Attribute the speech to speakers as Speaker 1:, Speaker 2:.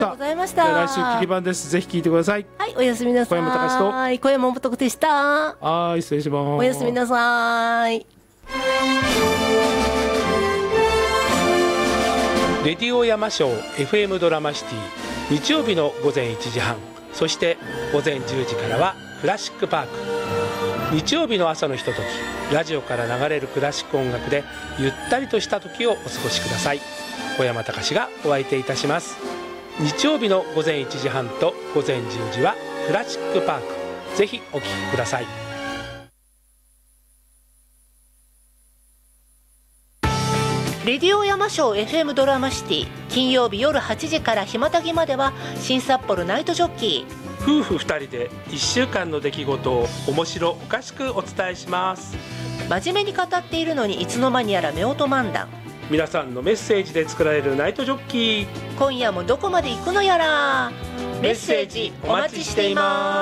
Speaker 1: ありがとうございました。
Speaker 2: 来週切り番です。ぜひ聞いてください。
Speaker 1: はい、おやすみなさい。
Speaker 2: 小山隆史と
Speaker 1: 小山元子でした。
Speaker 2: はい、失礼します。
Speaker 1: おやすみなさい。
Speaker 3: レディオ山椒 FM ドラマシティ、日曜日の午前1時半、そして午前10時からはクラシックパーク。日曜日の朝のひととき、ラジオから流れるクラシック音楽でゆったりとした時をお過ごしください。小山隆史がお相手いたします。日曜日の午前1時半と午前10時はクラシックパーク、ぜひお聞きください。
Speaker 1: レディオ山椒 FM ドラマシティ、金曜日夜8時からひまたぎまでは新札幌ナイトジョッキー。
Speaker 3: 夫婦2人で1週間の出来事を面白おかしくお伝えします。
Speaker 1: 真面目に語っているのにいつの間にやら夫婦漫談。
Speaker 3: 皆さんのメッセージで作られるナイトジョッキー、
Speaker 1: 今夜もどこまで行くのやら。
Speaker 3: メッセージお待ちしています。